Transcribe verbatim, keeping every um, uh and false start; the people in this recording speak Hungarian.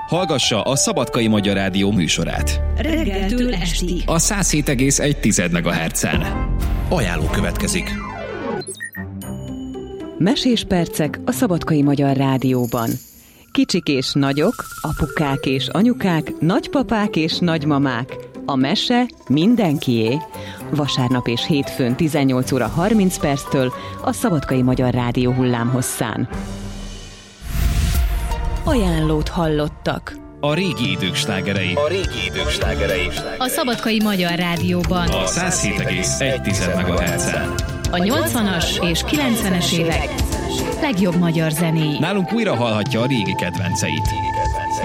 Hallgassa a Szabadkai Magyar Rádió műsorát. Reggeltől estig. A száz hét egész egy megahertzen. Ajánló következik. Mesés percek a Szabadkai Magyar Rádióban. Kicsik és nagyok, apukák és anyukák, nagypapák és nagymamák. A mese mindenkié. Vasárnap és hétfőn tizennyolc óra harminc perctől a Szabadkai Magyar Rádió hullámhosszán. Ajánlót hallottak. A régi idők slágerei. A régi idők slágerei. A Szabadkai Magyar Rádióban. A száz hét egész egy megahertzen. A nyolcvanas és kilencvenes évek legjobb magyar zenéi. Nálunk újra hallhatja a régi kedvenceit.